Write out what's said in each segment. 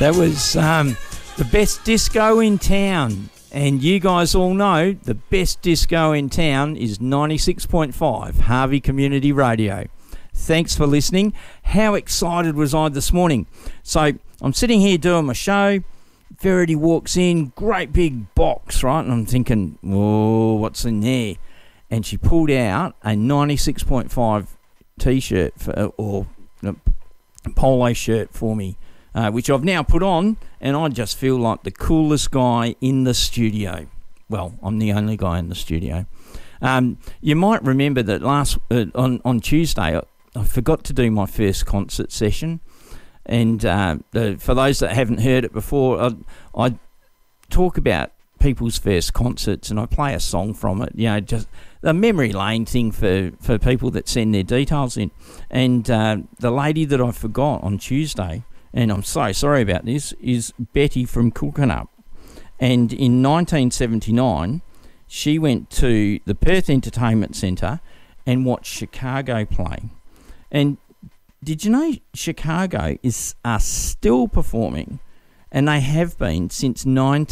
That was the best disco in town. And you guys all know the best disco in town is 96.5 Harvey Community Radio. Thanks for listening. How excited was I this morning? So I'm sitting here doing my show. Verity walks in, great big box, right? And I'm thinking, whoa, what's in there? And she pulled out a 96.5 T-shirt or polo shirt for me, which I've now put on, and I just feel like the coolest guy in the studio. Well, I'm the only guy in the studio. You might remember that on Tuesday, I forgot to do my first concert session. And for those that haven't heard it before, I talk about people's first concerts and I play a song from it, just a memory lane thing for people that send their details in. And the lady that I forgot on Tuesday, and I'm so sorry about this, is Betty from Cookanup. And in 1979, she went to the Perth Entertainment Centre and watched Chicago play. And did you know Chicago are still performing, and they have been since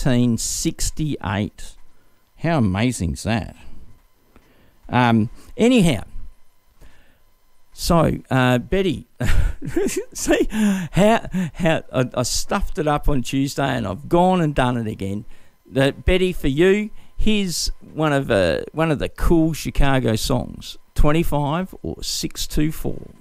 1968? How amazing is that? Anyhow, so Betty, see how I stuffed it up on Tuesday, and I've gone and done it again. Betty, for you, here's one of the cool Chicago songs, 25 or 624.